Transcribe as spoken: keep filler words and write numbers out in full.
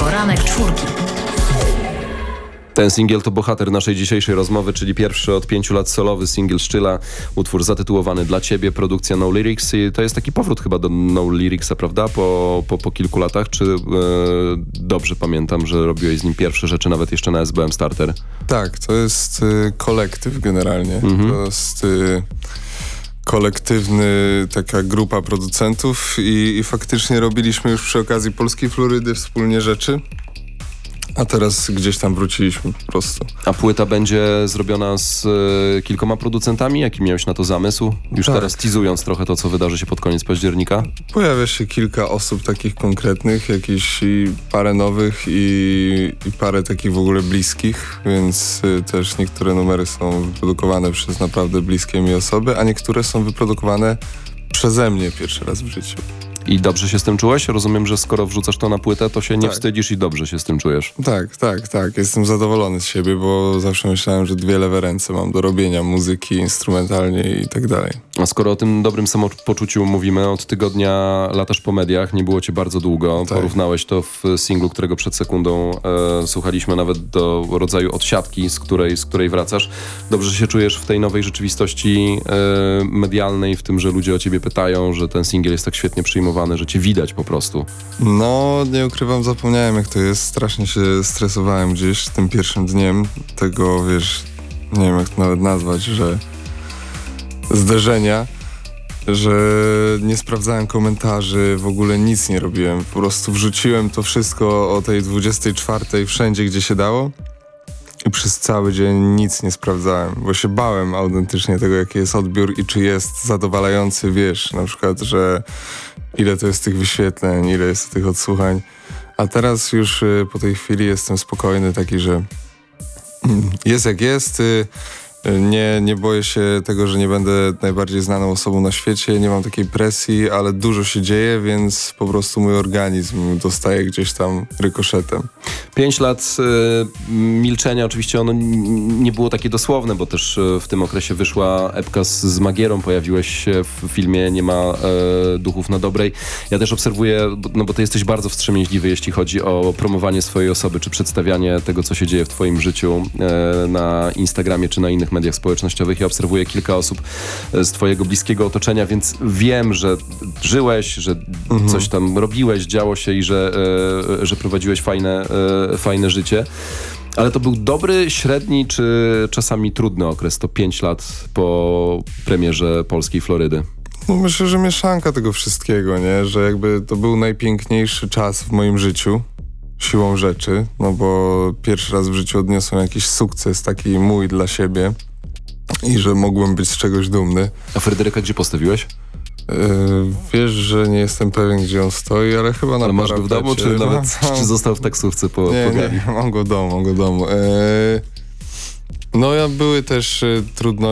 Poranek Czwórki. Ten singiel to bohater naszej dzisiejszej rozmowy, czyli pierwszy od pięciu lat solowy singiel Szczyla, utwór zatytułowany Dla Ciebie, produkcja No Lyrics. I to jest taki powrót chyba do No Lyricsa, prawda? Po, po, po kilku latach. Czy e, dobrze pamiętam, że robiłeś z nim pierwsze rzeczy nawet jeszcze na S B M Starter? Tak, to jest y, kolektyw generalnie. Mhm. To jest y, kolektywny, taka grupa producentów i, i faktycznie robiliśmy już przy okazji Polskiej Florydy wspólnie rzeczy. A teraz gdzieś tam wróciliśmy po prostu. A płyta będzie zrobiona z e, kilkoma producentami? Jaki miałeś na to zamysł? Już tak. Teraz teasując trochę to, co wydarzy się pod koniec października. Pojawia się kilka osób takich konkretnych, jakieś i parę nowych i, i parę takich w ogóle bliskich, więc y, też niektóre numery są wyprodukowane przez naprawdę bliskie mi osoby, a niektóre są wyprodukowane przeze mnie pierwszy raz w życiu. I dobrze się z tym czułeś? Rozumiem, że skoro wrzucasz to na płytę, to się nie tak. wstydzisz i dobrze się z tym czujesz. Tak, tak, tak. Jestem zadowolony z siebie, bo zawsze myślałem, że dwie lewe ręce mam do robienia muzyki instrumentalnie i tak dalej. A skoro o tym dobrym samopoczuciu mówimy, od tygodnia latasz po mediach, nie było cię bardzo długo. Tak. Porównałeś to w singlu, którego przed sekundą e, słuchaliśmy, nawet do rodzaju odsiadki, z której, z której wracasz. Dobrze się czujesz w tej nowej rzeczywistości e, medialnej, w tym, że ludzie o ciebie pytają, że ten singiel jest tak świetnie przyjmowany, że cię widać po prostu. No, nie ukrywam, zapomniałem jak to jest. Strasznie się stresowałem gdzieś tym pierwszym dniem tego, wiesz, nie wiem jak to nawet nazwać, że zderzenia, że nie sprawdzałem komentarzy, w ogóle nic nie robiłem. Po prostu wrzuciłem to wszystko o tej dwudziestej czwartej wszędzie, gdzie się dało i przez cały dzień nic nie sprawdzałem, bo się bałem autentycznie tego, jaki jest odbiór i czy jest zadowalający, wiesz, na przykład, że ile to jest tych wyświetleń, ile jest tych odsłuchań. A teraz już y, po tej chwili jestem spokojny, taki, że y, jest jak jest. Y, nie, nie boję się tego, że nie będę najbardziej znaną osobą na świecie, nie mam takiej presji, ale dużo się dzieje, więc po prostu mój organizm dostaje gdzieś tam rykoszetem. Pięć lat y, milczenia, oczywiście ono nie było takie dosłowne, bo też y, w tym okresie wyszła epka z, z Magierą, pojawiłeś się w filmie Nie ma y, duchów na dobrej. Ja też obserwuję, no bo ty jesteś bardzo wstrzemięźliwy, jeśli chodzi o promowanie swojej osoby, czy przedstawianie tego, co się dzieje w twoim życiu y, na Instagramie, czy na innych mediach społecznościowych. Ja obserwuję kilka osób z twojego bliskiego otoczenia, więc wiem, że żyłeś, że mhm. coś tam robiłeś, działo się i że, y, że prowadziłeś fajne y, fajne życie. Ale to był dobry, średni czy czasami trudny okres, to pięć lat po premierze Polskiej Florydy? No myślę, że mieszanka tego wszystkiego, nie? Że jakby to był najpiękniejszy czas w moim życiu, siłą rzeczy, no bo pierwszy raz w życiu odniosłem jakiś sukces taki mój dla siebie i że mogłem być z czegoś dumny. A Fryderyka gdzie postawiłeś? Yy, wiesz, że nie jestem pewien, gdzie on stoi, ale chyba na ale masz go w domu, czy nawet mam, czy został w taksówce po, nie, po gali? Nie, mam go w domu, mam go w domu. Yy, no ja były też yy, trudności.